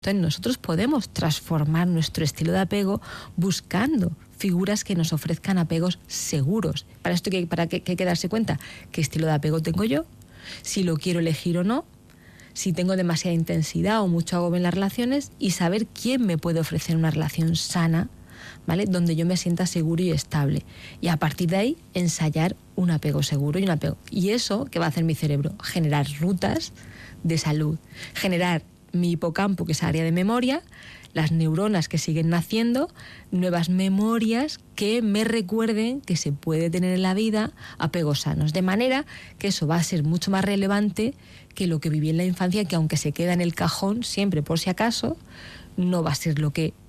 Entonces nosotros podemos transformar nuestro estilo de apego buscando figuras que nos ofrezcan apegos seguros. Para esto hay que darse cuenta qué estilo de apego tengo yo, si lo quiero elegir o no, si tengo demasiada intensidad o mucho agobio en las relaciones, y saber quién me puede ofrecer una relación sana, ¿vale?, donde yo me sienta seguro y estable. Y a partir de ahí ensayar un apego seguro y un apego. Y eso, ¿qué va a hacer mi cerebro? Generar rutas de salud, generar mi hipocampo, que es área de memoria, las neuronas que siguen naciendo, nuevas memorias que me recuerden que se puede tener en la vida apegos sanos. De manera que eso va a ser mucho más relevante que lo que viví en la infancia, que aunque se queda en el cajón siempre por si acaso, no va a ser lo que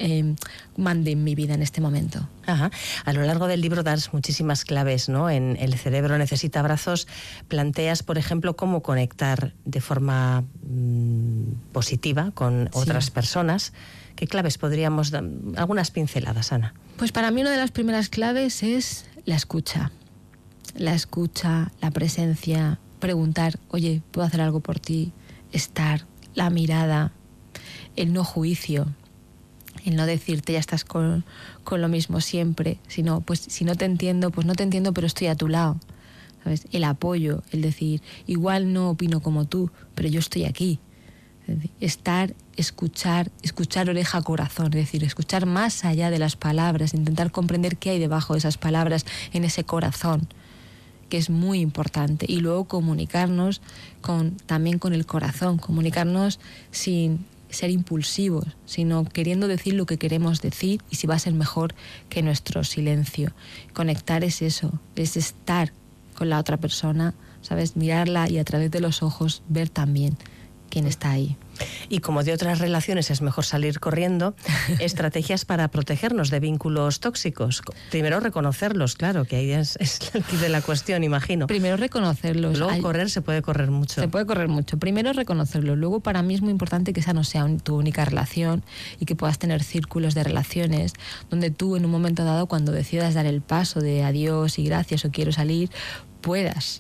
mande en mi vida en este momento. Ajá. A lo largo del libro das muchísimas claves, ¿no? En El cerebro necesita abrazos planteas, por ejemplo, cómo conectar de forma positiva con otras personas. ¿Qué claves podríamos dar? Algunas pinceladas, Ana. Pues para mí una de las primeras claves es la escucha. La escucha, la presencia, preguntar, oye, ¿puedo hacer algo por ti? Estar, la mirada, el no juicio, el no decirte ya estás con lo mismo siempre, sino pues si no te entiendo, pues no te entiendo, pero estoy a tu lado, ¿sabes? El apoyo, el decir, igual no opino como tú, pero yo estoy aquí. Es decir, estar, escuchar oreja a corazón, es decir, escuchar más allá de las palabras, intentar comprender qué hay debajo de esas palabras en ese corazón, que es muy importante. Y luego comunicarnos también con el corazón, comunicarnos sin ser impulsivos, sino queriendo decir lo que queremos decir y si va a ser mejor que nuestro silencio. Conectar es eso, es estar con la otra persona, ¿sabes? Mirarla y a través de los ojos ver también quién está ahí. Y como de otras relaciones es mejor salir corriendo, estrategias para protegernos de vínculos tóxicos. Primero reconocerlos, claro, que ahí es el quid de la cuestión, imagino. Primero reconocerlos. Luego correr, se puede correr mucho. Se puede correr mucho. Primero reconocerlos. Luego para mí es muy importante que esa no sea tu única relación y que puedas tener círculos de relaciones donde tú en un momento dado, cuando decidas dar el paso de adiós y gracias o quiero salir, puedas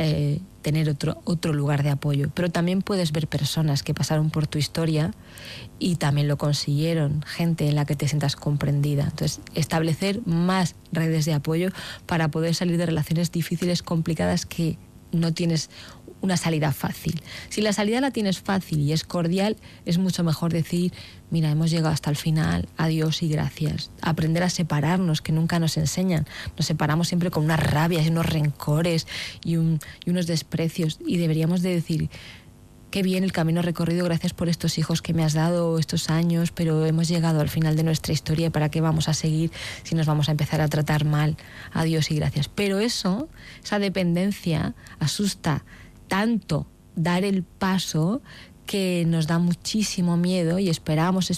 tener otro lugar de apoyo. Pero también puedes ver personas que pasaron por tu historia y también lo consiguieron, gente en la que te sientas comprendida. Entonces, establecer más redes de apoyo para poder salir de relaciones difíciles, complicadas, que no tienes una salida fácil. Si la salida la tienes fácil y es cordial, es mucho mejor decir, mira, hemos llegado hasta el final, adiós y gracias. Aprender a separarnos, que nunca nos enseñan. Nos separamos siempre con unas rabias y unos rencores y unos desprecios, y deberíamos de decir, qué bien el camino recorrido, gracias por estos hijos que me has dado, estos años, pero hemos llegado al final de nuestra historia, ¿para qué vamos a seguir si nos vamos a empezar a tratar mal? Adiós y gracias. Pero esa dependencia asusta tanto dar el paso que nos da muchísimo miedo y esperamos,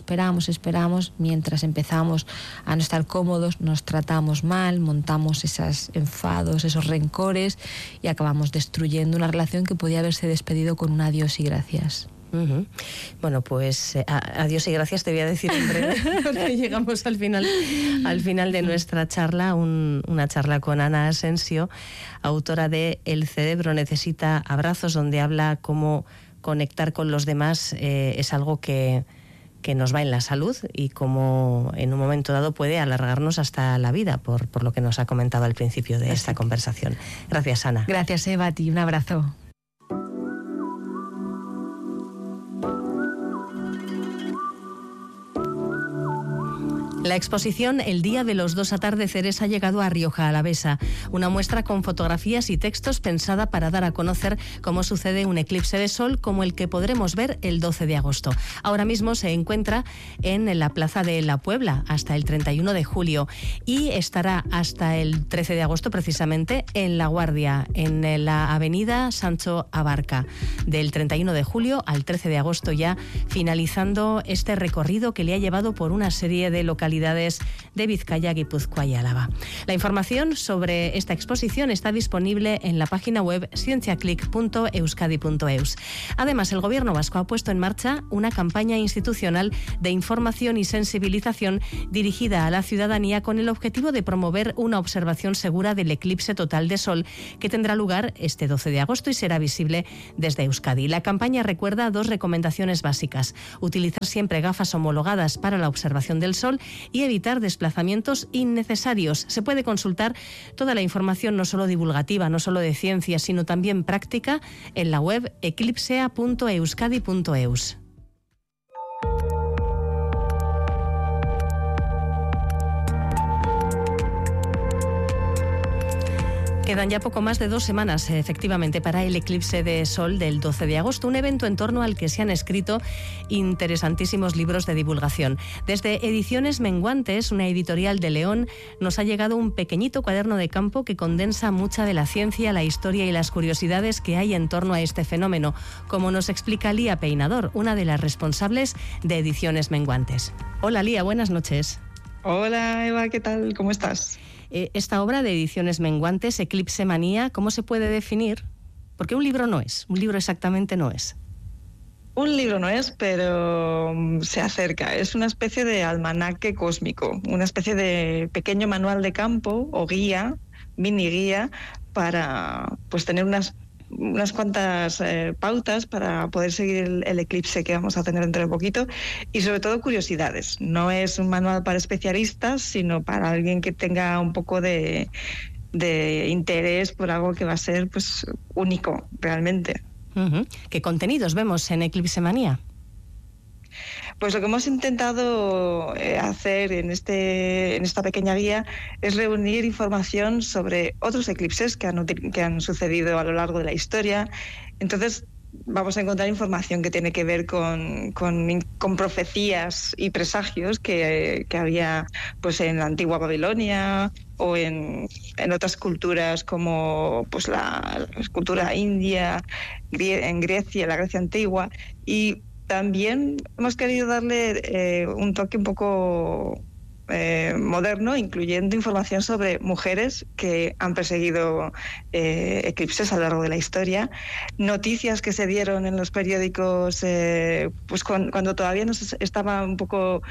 mientras empezamos a no estar cómodos, nos tratamos mal, montamos esos enfados, esos rencores y acabamos destruyendo una relación que podía haberse despedido con un adiós y gracias. Uh-huh. Bueno, pues adiós y gracias te voy a decir en breve. Llegamos al final de nuestra charla, una charla con Ana Asensio, autora de El cerebro necesita abrazos, donde habla cómo conectar con los demás es algo que nos va en la salud y cómo en un momento dado puede alargarnos hasta la vida, por lo que nos ha comentado al principio de esta conversación. Gracias, Ana. Gracias, Eva, a ti, un abrazo. La exposición El día de los dos atardeceres ha llegado a Rioja Alavesa, una muestra con fotografías y textos pensada para dar a conocer cómo sucede un eclipse de sol como el que podremos ver el 12 de agosto. Ahora mismo se encuentra en la Plaza de la Puebla hasta el 31 de julio y estará hasta el 13 de agosto precisamente en La Guardia, en la avenida Sancho Abarca, del 31 de julio al 13 de agosto, ya finalizando este recorrido que le ha llevado por una serie de localidades localidades de Vizcaya, Guipúzcoa y Álava. La información sobre esta exposición está disponible en la página web cienciaclick.euskadi.eus. Además, el Gobierno vasco ha puesto en marcha una campaña institucional de información y sensibilización dirigida a la ciudadanía con el objetivo de promover una observación segura del eclipse total de Sol que tendrá lugar este 12 de agosto y será visible desde Euskadi. La campaña recuerda 2 recomendaciones básicas: utilizar siempre gafas homologadas para la observación del Sol y evitar desplazamientos innecesarios. Se puede consultar toda la información, no solo divulgativa, no solo de ciencia, sino también práctica, en la web eclipsea.euskadi.eus. Quedan ya poco más de 2 semanas, efectivamente, para el eclipse de Sol del 12 de agosto, un evento en torno al que se han escrito interesantísimos libros de divulgación. Desde Ediciones Menguantes, una editorial de León, nos ha llegado un pequeñito cuaderno de campo que condensa mucha de la ciencia, la historia y las curiosidades que hay en torno a este fenómeno, como nos explica Lía Peinador, una de las responsables de Ediciones Menguantes. Hola Lía, buenas noches. Hola Eva, ¿qué tal? ¿Cómo estás? Esta obra de Ediciones Menguantes, Eclipse Manía, ¿cómo se puede definir? Porque un libro no es, un libro exactamente no es. Un libro no es, pero se acerca. Es una especie de almanaque cósmico, una especie de pequeño manual de campo o guía, mini guía, para pues tener unas cuantas pautas para poder seguir el eclipse que vamos a tener dentro de poquito, y sobre todo curiosidades. No es un manual para especialistas, sino para alguien que tenga un poco de interés por algo que va a ser pues único realmente. Uh-huh. ¿Qué contenidos vemos en Eclipse Manía? Pues lo que hemos intentado hacer en esta pequeña guía es reunir información sobre otros eclipses que han sucedido a lo largo de la historia. Entonces vamos a encontrar información que tiene que ver con profecías y presagios que había pues en la antigua Babilonia o en otras culturas como pues la cultura india, en Grecia, la Grecia antigua. Y también hemos querido darle un toque un poco moderno, incluyendo información sobre mujeres que han perseguido eclipses a lo largo de la historia, noticias que se dieron en los periódicos pues cuando todavía no se estaba un poco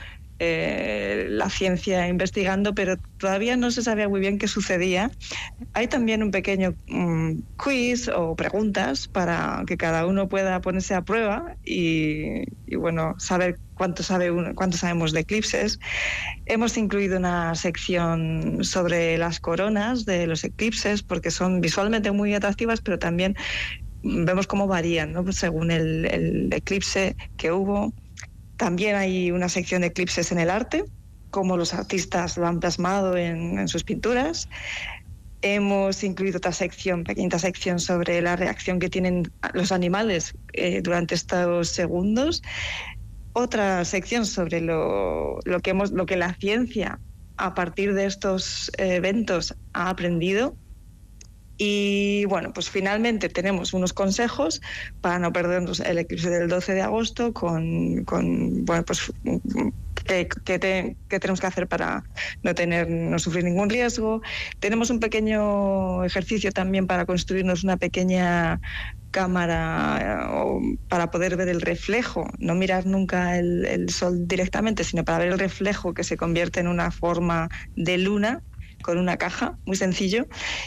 la ciencia investigando, pero todavía no se sabía muy bien qué sucedía. Hay también un pequeño quiz o preguntas para que cada uno pueda ponerse a prueba y bueno, saber cuánto sabemos de eclipses. Hemos incluido una sección sobre las coronas de los eclipses, porque son visualmente muy atractivas, pero también vemos cómo varían, ¿no? Según el eclipse que hubo. También hay una sección de eclipses en el arte, cómo los artistas lo han plasmado en sus pinturas. Hemos incluido otra sección, pequeñita sección sobre la reacción que tienen los animales durante estos segundos. Otra sección sobre lo que la ciencia a partir de estos eventos ha aprendido. Y bueno, pues finalmente tenemos unos consejos para no perdernos el eclipse del 12 de agosto con bueno, pues qué tenemos que hacer para no sufrir ningún riesgo. Tenemos un pequeño ejercicio también para construirnos una pequeña cámara para poder ver el reflejo, no mirar nunca el sol directamente, sino para ver el reflejo que se convierte en una forma de luna, con una caja, muy sencillo.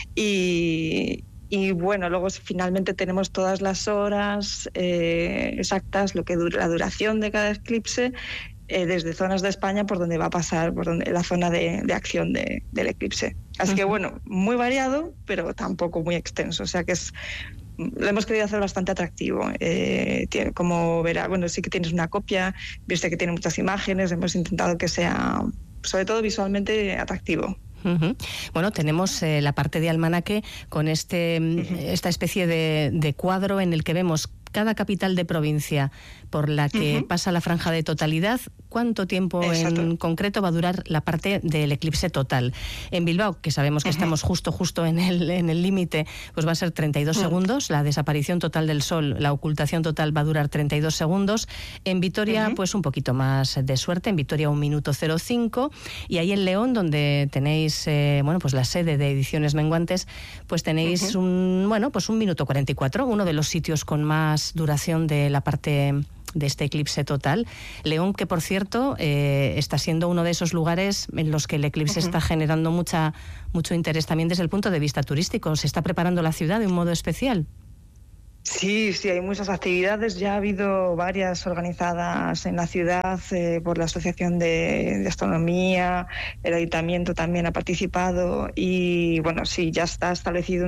Y bueno, luego finalmente tenemos todas las horas exactas, la duración de cada eclipse, desde zonas de España por donde va a pasar, la zona de acción del eclipse. Así que bueno, muy variado, pero tampoco muy extenso. O sea que lo hemos querido hacer bastante atractivo. Como verás, bueno, sí que tienes una copia, viste que tiene muchas imágenes, hemos intentado que sea, sobre todo visualmente, atractivo. Uh-huh. Bueno, tenemos la parte de almanaque con esta especie de cuadro en el que vemos cada capital de provincia por la que pasa la franja de totalidad, ¿cuánto tiempo en concreto va a durar la parte del eclipse total? En Bilbao, que sabemos que estamos justo en el límite, pues va a ser 32 segundos, la desaparición total del sol, la ocultación total va a durar 32 segundos. En Vitoria, pues un poquito más de suerte, en Vitoria 1 minuto 05, y ahí en León, donde tenéis pues la sede de Ediciones Menguantes, pues tenéis un minuto 44, uno de los sitios con más duración de la parte de este eclipse total. León, que por cierto está siendo uno de esos lugares en los que el eclipse está generando mucho interés también desde el punto de vista turístico. ¿Se está preparando la ciudad de un modo especial? Sí, hay muchas actividades. Ya ha habido varias organizadas en la ciudad por la Asociación de Astronomía, el Ayuntamiento también ha participado y bueno, sí, ya está establecido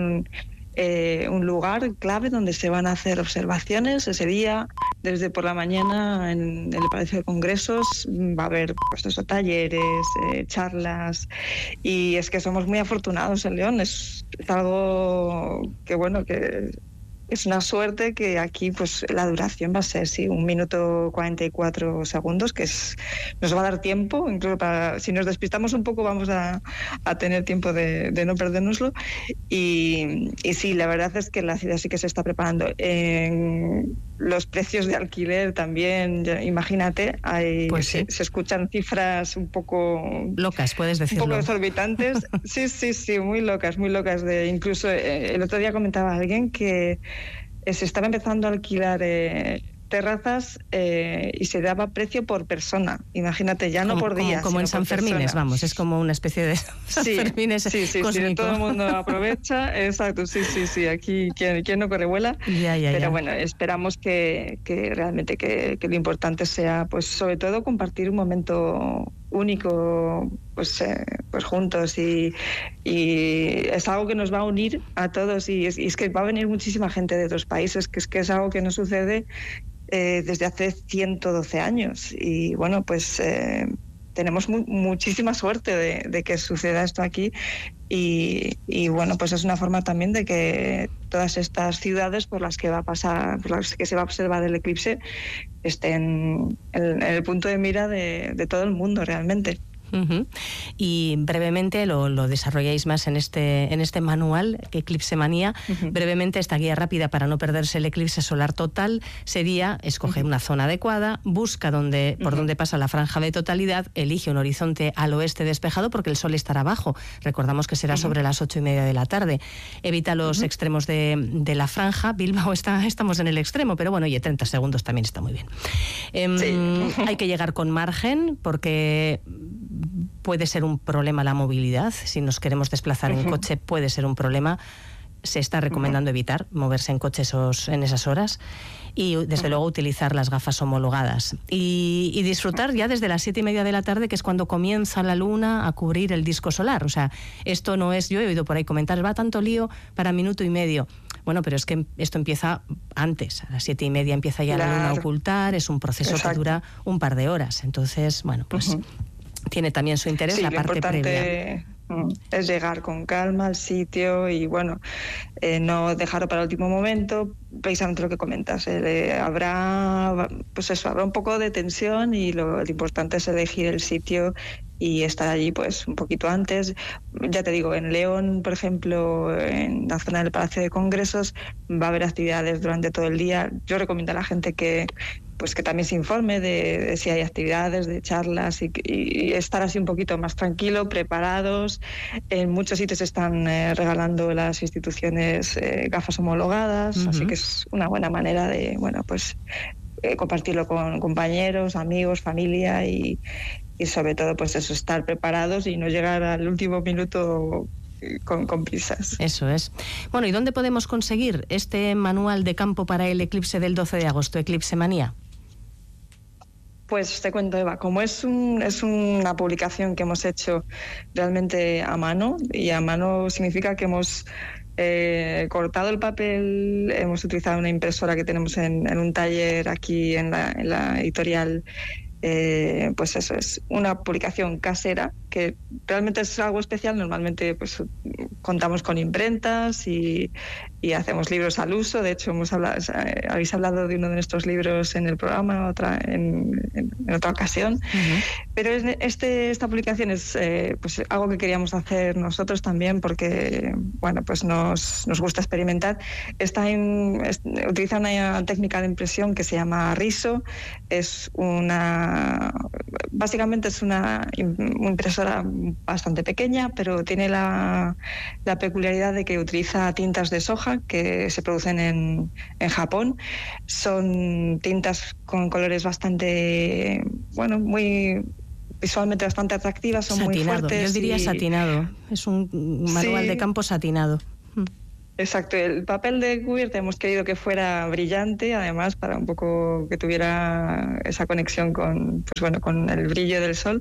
un lugar clave donde se van a hacer observaciones ese día. Desde por la mañana en el Palacio de Congresos va a haber talleres, charlas, y es que somos muy afortunados en León. Es algo que es una suerte que aquí pues la duración va a ser 1 minuto 44 segundos, que nos va a dar tiempo, incluso si nos despistamos un poco vamos a tener tiempo de no perdérnoslo. Y sí, la verdad es que la ciudad sí que se está preparando. Los precios de alquiler también, imagínate, se escuchan cifras un poco locas, puedes decirlo. Un poco exorbitantes. Sí, muy locas. Incluso el otro día comentaba alguien que se estaba empezando a alquilar terrazas y se daba precio por persona. Imagínate, ya no por día. Como en San Fermines, vamos, es como una especie de San Fermines cósmico. Todo el mundo aprovecha. Exacto, sí. Aquí quien no corre vuela. Pero bueno, esperamos que realmente que lo importante sea, pues sobre todo compartir un momento único pues juntos y es algo que nos va a unir a todos y es que va a venir muchísima gente de otros países, que es algo que no sucede desde hace 112 años y bueno, pues tenemos muchísima suerte de que suceda esto aquí y bueno, pues es una forma también de que todas estas ciudades por las que se va a observar el eclipse estén en el punto de mira de todo el mundo realmente. Y brevemente lo desarrolláis más en este manual, Eclipse Manía. Brevemente, esta guía rápida para no perderse el eclipse solar total sería: escoge una zona adecuada, busca por dónde pasa la franja de totalidad, elige un horizonte al oeste despejado porque el sol estará abajo. Recordamos que será sobre las 8:30 de la tarde. Evita los extremos de la franja. Bilbao estamos en el extremo, pero bueno, 30 segundos también está muy bien. Hay que llegar con margen porque puede ser un problema la movilidad. Si nos queremos desplazar en coche puede ser un problema. Se está recomendando evitar moverse en coche en esas horas y desde luego utilizar las gafas homologadas y disfrutar ya desde las 7:30 de la tarde, que es cuando comienza la luna a cubrir el disco solar. O sea, esto no es, yo he oído por ahí comentar, va tanto lío para minuto y medio. Bueno, pero es que esto empieza antes, a las 7:30 empieza ya la luna a ocultar, es un proceso que dura un par de horas. Entonces, bueno, pues tiene también su interés la parte previa. Es llegar con calma al sitio y bueno, no dejarlo para el último momento, precisamente lo que comentas. Habrá un poco de tensión y lo importante es elegir el sitio y estar allí pues un poquito antes. Ya te digo, en León, por ejemplo, en la zona del Palacio de Congresos va a haber actividades durante todo el día. Yo recomiendo a la gente que también se informe de si hay actividades, de charlas y estar así un poquito más tranquilo, preparados. En muchos sitios están regalando las instituciones gafas homologadas, así que es una buena manera de compartirlo con compañeros, amigos, familia y sobre todo pues eso, estar preparados y no llegar al último minuto con prisas. Eso es. Bueno, ¿y dónde podemos conseguir este manual de campo para el eclipse del 12 de agosto, Eclipse Manía? Pues te cuento, Eva, como es una publicación que hemos hecho realmente a mano, y a mano significa que hemos cortado el papel, hemos utilizado una impresora que tenemos en un taller aquí en la editorial. Pues eso, es una publicación casera que realmente es algo especial. Normalmente pues contamos con imprentas y hacemos libros al uso. De hecho, habéis hablado de uno de nuestros libros en el programa en otra ocasión. Pero esta publicación es pues algo que queríamos hacer nosotros también, porque bueno, pues nos gusta experimentar. Utiliza una técnica de impresión que se llama Riso. Básicamente es una impresora bastante pequeña, pero tiene la peculiaridad de que utiliza tintas de soja que se producen en Japón. Son tintas con colores bastante, bueno, muy visualmente bastante atractivas, son satinado, muy fuertes. Yo diría satinado, es un manual de campo satinado. Exacto, el papel de cubierta hemos querido que fuera brillante, además para un poco que tuviera esa conexión con el brillo del sol.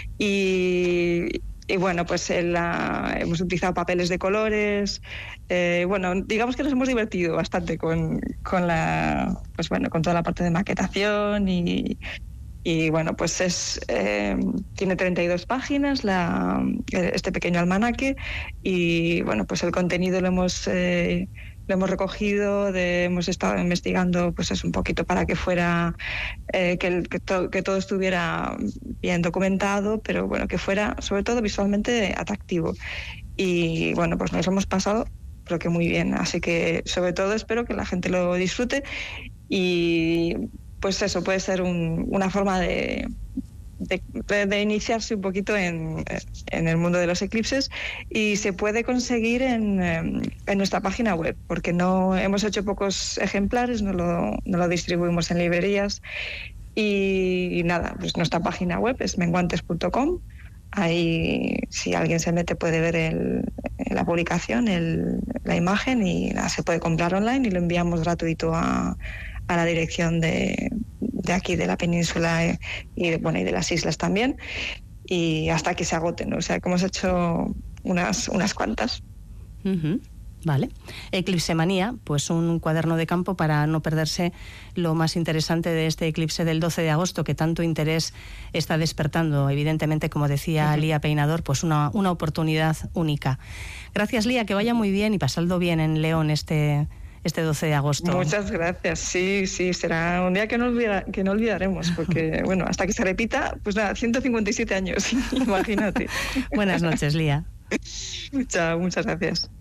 Y bueno, pues hemos utilizado papeles de colores. Digamos que nos hemos divertido bastante con toda la parte de maquetación y bueno, pues tiene 32 páginas este pequeño almanaque, y bueno, pues el contenido lo hemos recogido, hemos estado investigando pues es un poquito para que fuera que todo estuviera bien documentado, pero bueno, que fuera sobre todo visualmente atractivo. Y bueno, pues nos hemos pasado creo que muy bien, así que sobre todo espero que la gente lo disfrute. Y pues eso puede ser una forma de iniciarse un poquito en el mundo de los eclipses, y se puede conseguir en nuestra página web, porque no hemos hecho pocos ejemplares, no lo distribuimos en librerías. Y nada, pues nuestra página web es menguantes.com. Ahí, si alguien se mete, puede ver la publicación, la imagen, y se puede comprar online y lo enviamos gratuito a la dirección de aquí, de la península y de las islas también, y hasta que se agoten, ¿no? O sea, que hemos hecho unas cuantas. Vale. Eclipsemanía, pues un cuaderno de campo para no perderse lo más interesante de este eclipse del 12 de agosto, que tanto interés está despertando. Evidentemente, como decía Lía Peinador, pues una oportunidad única. Gracias, Lía, que vaya muy bien y pasadlo bien en León este 12 de agosto. Muchas gracias. Sí, será un día que no olvidaremos, porque bueno, hasta que se repita, pues nada, 157 años, imagínate. Buenas noches, Lía. Muchas gracias.